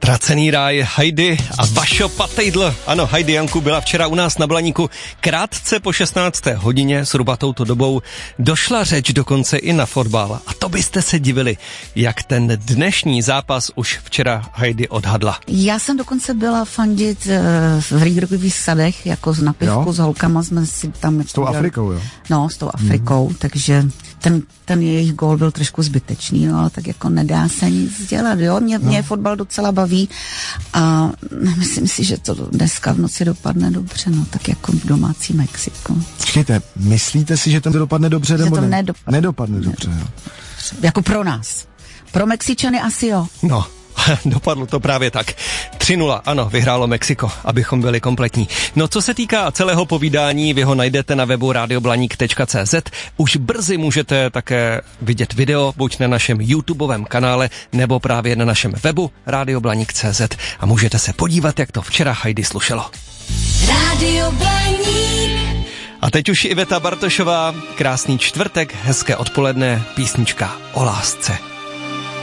Ztracený ráj, Heidi a Vašo Patejdl. Ano, Heidi Janku byla včera u nás na Blaníku. Krátce po 16. hodině, zhruba touto dobou, došla řeč dokonce i na fotbal. A to byste se divili, jak ten dnešní zápas už včera Heidi odhadla. Já jsem dokonce byla fandit v Rýdrogových sadech, jako z napivku, s holkama jsme si tam... S tou Afrikou, jo? No, s tou Afrikou, takže ten jejich gól byl trošku zbytečný, no, ale tak jako nedá se nic dělat, jo. Mě fotbal docela baví a myslím si, že to dneska v noci dopadne dobře, no, tak jako domácí Mexiko. Počkejte, myslíte si, že to dopadne dobře, nebo ne? Nedopadne dobře, jo. Jako pro nás. Pro Mexičany asi jo. No, dopadlo to právě tak. 3-0, ano, vyhrálo Mexiko, abychom byli kompletní. No, co se týká celého povídání, vy ho najdete na webu radioblanik.cz. Už brzy můžete také vidět video, buď na našem YouTubeovém kanále, nebo právě na našem webu radioblanik.cz a můžete se podívat, jak to včera Heidi slušelo. Radio Blaník. A teď už Iveta Bartošová, krásný čtvrtek, hezké odpoledne, písnička o lásce.